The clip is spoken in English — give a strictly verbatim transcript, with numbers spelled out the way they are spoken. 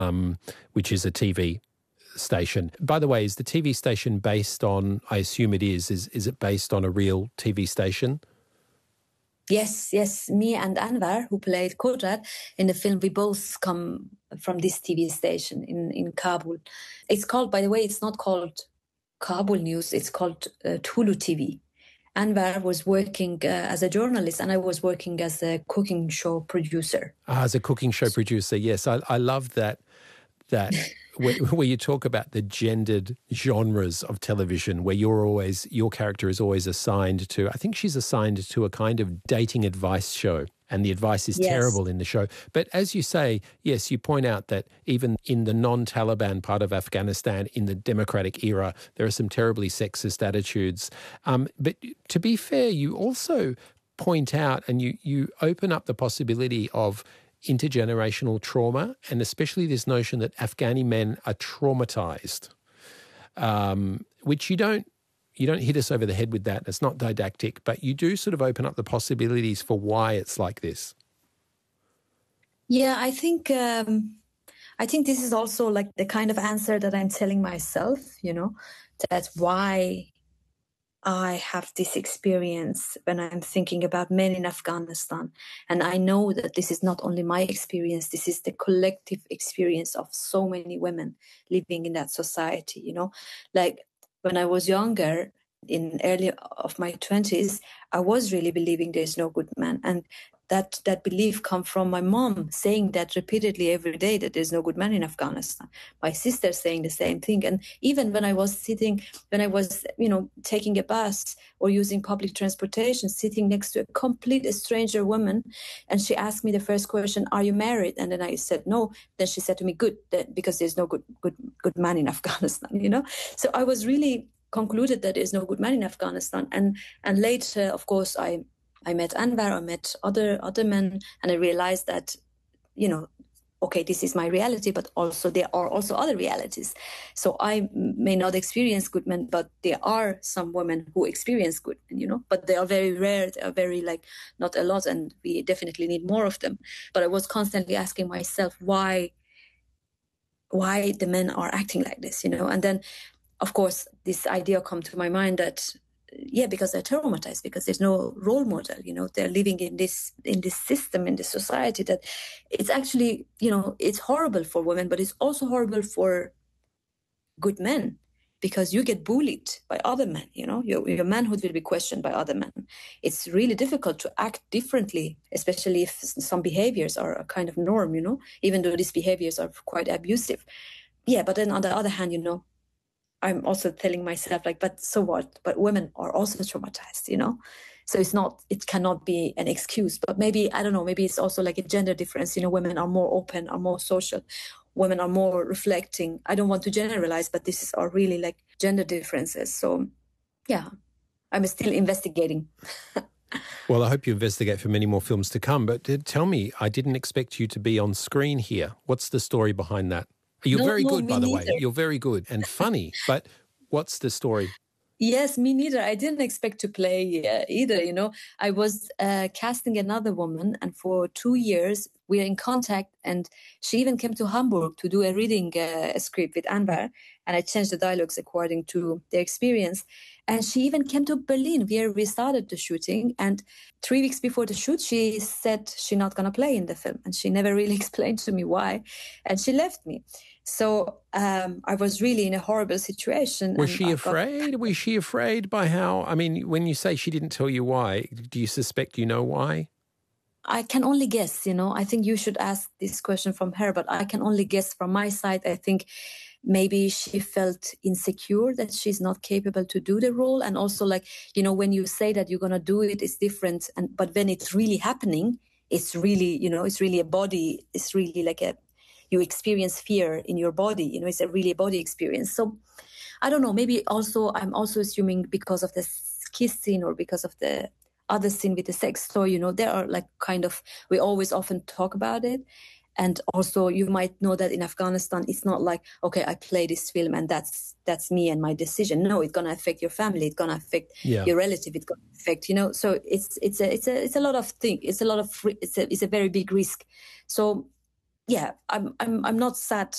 um, which is a T V station. By the way, is the T V station based on, I assume it is, is, is it based on a real T V station? Yes, yes. Me and Anwar, who played Kodrat in the film, we both come from this T V station in, in Kabul. It's called, by the way, it's not called Kabul News, it's called uh, Tulu T V. Anwar was working uh, as a journalist and I was working as a cooking show producer. Ah, as a cooking show producer, yes. I, I love that, that where, where you talk about the gendered genres of television, where you're always, your character is always assigned to, I think she's assigned to a kind of dating advice show. And the advice is yes. terrible in the show. But as you say, yes, you point out that even in the non-Taliban part of Afghanistan, in the democratic era, there are some terribly sexist attitudes. Um, but to be fair, you also point out and you, you open up the possibility of intergenerational trauma, and especially this notion that Afghani men are traumatized, um, which you don't You don't hit us over the head with that. It's not didactic, but you do sort of open up the possibilities for why it's like this. Yeah, I think um, I think this is also like the kind of answer that I'm telling myself, you know, that's why I have this experience when I'm thinking about men in Afghanistan. And I know that this is not only my experience, this is the collective experience of so many women living in that society, you know, like when I was younger, in early of my twenties, I was really believing there's no good man. And that that belief come from my mom saying that repeatedly every day, that there's no good man in Afghanistan. My sister saying the same thing. And even when I was sitting, when I was, you know, taking a bus or using public transportation, sitting next to a complete stranger woman, and she asked me the first question, are you married? And then I said no. Then she said to me, good, because there's no good good good man in Afghanistan, you know. So I was really concluded that there's no good man in Afghanistan. And and later, of course, I I met Anwar, I met other other men, and I realized that, you know, okay, this is my reality, but also there are also other realities. So I may not experience good men, but there are some women who experience good men, you know, but they are very rare. They are very, like, not a lot, and we definitely need more of them. But I was constantly asking myself why, why the men are acting like this, you know. And then, of course, this idea come to my mind that, yeah, because they're traumatized, because there's no role model, you know, they're living in this in this system, in this society, that it's actually, you know, it's horrible for women, but it's also horrible for good men, because you get bullied by other men, you know, your, your manhood will be questioned by other men. It's really difficult to act differently, especially if some behaviors are a kind of norm, you know, even though these behaviors are quite abusive. Yeah, but then on the other hand, you know, I'm also telling myself, like, but so what? But women are also traumatized, you know? So it's not, it cannot be an excuse. But maybe, I don't know, maybe it's also like a gender difference. You know, women are more open, are more social. Women are more reflecting. I don't want to generalize, but this is are really like gender differences. So, yeah, I'm still investigating. Well, I hope you investigate for many more films to come. But tell me, I didn't expect you to be on screen here. What's the story behind that? You're no, very no, good, by the neither. way. You're very good and funny. But what's the story? Yes, me neither. I didn't expect to play uh, either, you know. I was uh, casting another woman, and for two years we are in contact, and she even came to Hamburg to do a reading uh, a script with Anwar, and I changed the dialogues according to their experience. And she even came to Berlin, where we started the shooting, and three weeks before the shoot, she said she's not going to play in the film, and she never really explained to me why, and she left me. So um, I was really in a horrible situation. Was and she I afraid? got... Was she afraid by how? I mean, when you say she didn't tell you why, do you suspect you know why? I can only guess, you know. I think you should ask this question from her, but I can only guess from my side. I think maybe she felt insecure that she's not capable to do the role. And also, like, you know, when you say that you're going to do it, it's different. And but when it's really happening, it's really, you know, it's really a body. It's really like a... you experience fear in your body, you know, it's a really body experience. So I don't know, maybe also, I'm also assuming because of the kiss scene or because of the other scene with the sex toy, you know, there are like kind of, we always often talk about it. And also you might know that in Afghanistan, it's not like, okay, I play this film and that's that's me and my decision. No, it's going to affect your family. It's going to affect yeah. your relative. It's going to affect, you know, so it's it's a it's a it's a lot of things. It's a lot of, it's a it's a very big risk. So yeah, I'm I'm I'm not sad